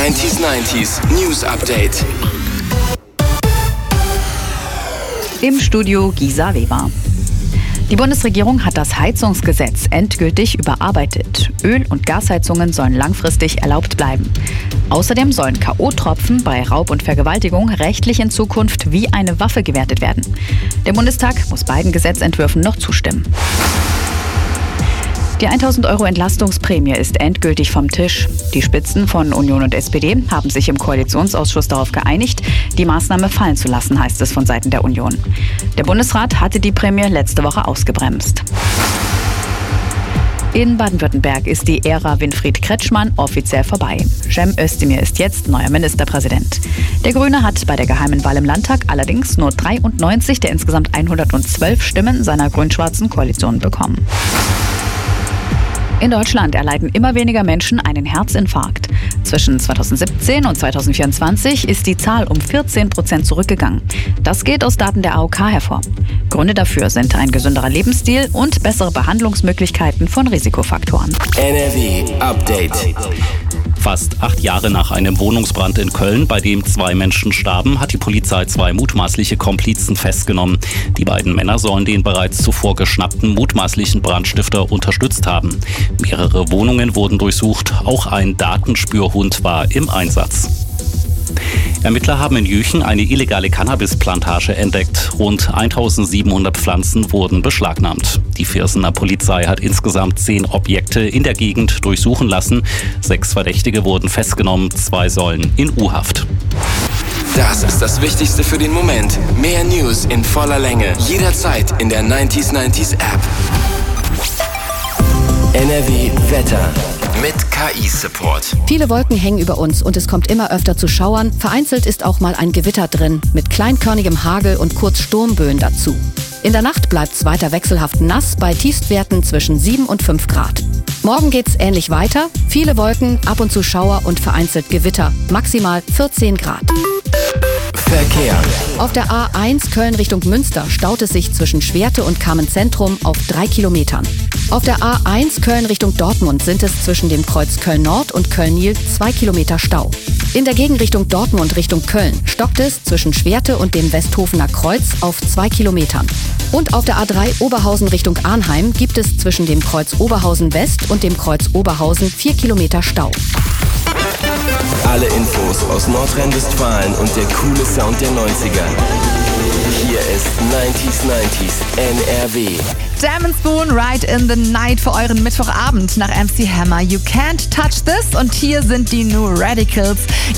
90s News Update. Im Studio Gisa Weber. Die Bundesregierung hat das Heizungsgesetz endgültig überarbeitet. Öl- und Gasheizungen sollen langfristig erlaubt bleiben. Außerdem sollen K.O.-Tropfen bei Raub und Vergewaltigung rechtlich in Zukunft wie eine Waffe gewertet werden. Der Bundestag muss beiden Gesetzentwürfen noch zustimmen. Die 1.000 € Entlastungsprämie ist endgültig vom Tisch. Die Spitzen von Union und SPD haben sich im Koalitionsausschuss darauf geeinigt, die Maßnahme fallen zu lassen, heißt es von Seiten der Union. Der Bundesrat hatte die Prämie letzte Woche ausgebremst. In Baden-Württemberg ist die Ära Winfried Kretschmann offiziell vorbei. Cem Özdemir ist jetzt neuer Ministerpräsident. Der Grüne hat bei der geheimen Wahl im Landtag allerdings nur 93 der insgesamt 112 Stimmen seiner grün-schwarzen Koalition bekommen. In Deutschland erleiden immer weniger Menschen einen Herzinfarkt. Zwischen 2017 und 2024 ist die Zahl um 14% zurückgegangen. Das geht aus Daten der AOK hervor. Gründe dafür sind ein gesünderer Lebensstil und bessere Behandlungsmöglichkeiten von Risikofaktoren. NRW Update. Fast 8 Jahre nach einem Wohnungsbrand in Köln, bei dem 2 Menschen starben, hat die Polizei 2 mutmaßliche Komplizen festgenommen. Die beiden Männer sollen den bereits zuvor geschnappten mutmaßlichen Brandstifter unterstützt haben. Mehrere Wohnungen wurden durchsucht, auch ein Datenspürhund war im Einsatz. Ermittler haben in Jüchen eine illegale Cannabisplantage entdeckt. Rund 1.700 Pflanzen wurden beschlagnahmt. Die Viersener Polizei hat insgesamt 10 Objekte in der Gegend durchsuchen lassen. 6 Verdächtige wurden festgenommen, 2 sollen in U-Haft. Das ist das Wichtigste für den Moment. Mehr News in voller Länge, jederzeit in der 90s App. NRW Wetter mit KI-Support. Viele Wolken hängen über uns und es kommt immer öfter zu Schauern. Vereinzelt ist auch mal ein Gewitter drin, mit kleinkörnigem Hagel und kurz Sturmböen dazu. In der Nacht bleibt es weiter wechselhaft nass bei Tiefstwerten zwischen 7 und 5 Grad. Morgen geht's ähnlich weiter. Viele Wolken, ab und zu Schauer und vereinzelt Gewitter. Maximal 14 Grad. Verkehr. Auf der A1 Köln Richtung Münster staut es sich zwischen Schwerte und Kamenz-Zentrum auf 3 Kilometern. Auf der A1 Köln Richtung Dortmund sind es zwischen dem Kreuz Köln-Nord und Köln-Nil 2 Kilometer Stau. In der Gegenrichtung Dortmund Richtung Köln stockt es zwischen Schwerte und dem Westhofener Kreuz auf 2 Kilometern. Und auf der A3 Oberhausen Richtung Arnheim gibt es zwischen dem Kreuz Oberhausen West und dem Kreuz Oberhausen 4 Kilometer Stau. Alle Infos aus Nordrhein-Westfalen und der coole Sound der 90er. Hier ist 90s NRW. Jam & Spoon, Ride in the Night für euren Mittwochabend nach MC Hammer. You Can't Touch This und hier sind die New Radicals.